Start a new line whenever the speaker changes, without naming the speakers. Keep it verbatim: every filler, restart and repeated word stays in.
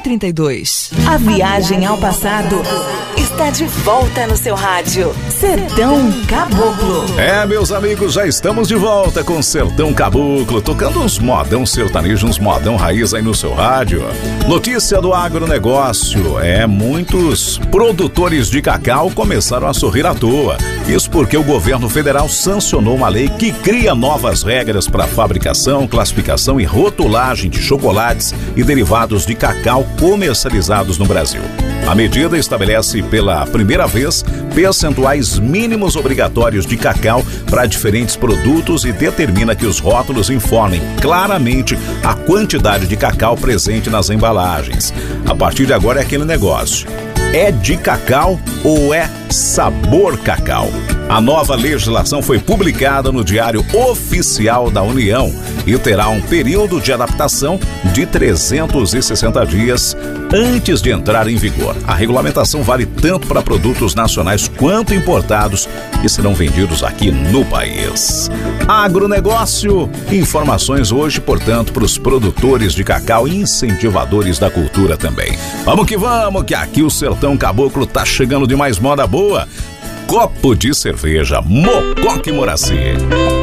trinta e dois.
A viagem ao passado está de volta no seu rádio. Sertão Caboclo.
É, meus amigos, já estamos de volta com Sertão Caboclo, tocando uns modão sertanejo, uns modão raiz aí no seu rádio. Notícia do agronegócio. É, muitos produtores de cacau começaram a sorrir à toa. Isso porque o governo federal sancionou uma lei que cria novas regras para fabricação, classificação e rotulagem de chocolates e derivados de cacau comercializados no Brasil. A medida estabelece pela primeira vez percentuais mínimos obrigatórios de cacau para diferentes produtos e determina que os rótulos informem claramente a quantidade de cacau presente nas embalagens. A partir de agora é aquele negócio. É de cacau ou é sabor cacau? A nova legislação foi publicada no Diário Oficial da União e terá um período de adaptação de trezentos e sessenta dias antes de entrar em vigor. A regulamentação vale tanto para produtos nacionais quanto importados que serão vendidos aqui no país. Agronegócio, informações hoje, portanto, para os produtores de cacau e incentivadores da cultura também. Vamos que vamos, que aqui o Sertão Caboclo tá chegando de mais moda boa. Copo de cerveja Mococa e Moraci.